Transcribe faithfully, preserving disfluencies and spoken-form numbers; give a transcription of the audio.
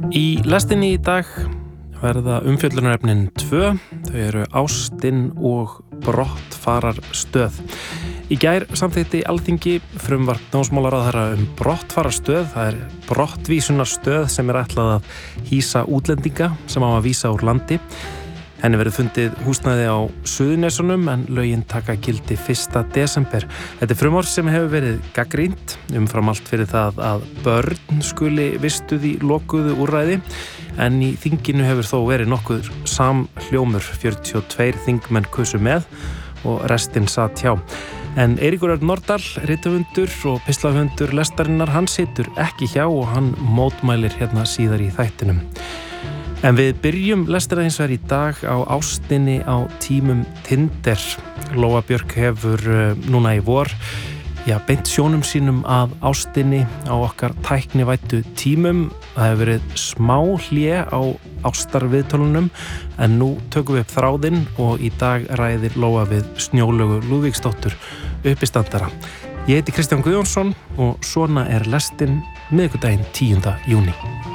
Í lestinni í dag verða umfjöllunarefnin tvö, þau eru ástin og brottfararstöð. Í gær samþykkti Alþingi frumvarp dómsmálaráðherra um brottfararstöð, það er brottvísunarstöð sem er ætlað að hýsa útlendinga sem á að vísa úr landi. Henni verður fundið húsnæði á Suðurnesunum en lögin taka gildi fyrsta desember. Þetta er frumvarp sem hefur verið gagnrýnt umfram allt fyrir það að börn skuli vistuð í lokuðu úrræði en í þinginu hefur þó verið nokkuð samhljómur, fjörutíu og tveir þingmenn kusu með og restin satt hjá. En Eiríkur Örn Norðdahl, rithöfundur og pislahöfundur lestarinnar, hann situr ekki hjá og hann mótmælir hérna síðar í þættinum. En við byrjum lestina hins vegar í dag á ástinni á tímum Tinder. Lóa Björk hefur uh, núna í vor já, beint sjónum sínum að ástinni á okkar tæknivæddu tímum. Það hefur verið smá hlé á ástarviðtölunum en nú tökum við upp þráðinn og í dag ræðir Lóa við Snjólaugu Lúðvíksdóttur uppistandara. Ég heiti Kristján Guðjónsson og svona er lestin miðvikudaginn tíunda júní.